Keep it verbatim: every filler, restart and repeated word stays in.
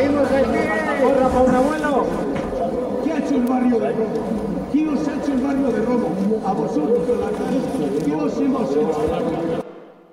seguimos aquí. ¡Porra para un abuelo! ¿Qué ha hecho el barrio de Romo? ¿Qué os ha hecho el barrio de Romo? A vosotros, a la calle. ¿Qué os hemos hecho?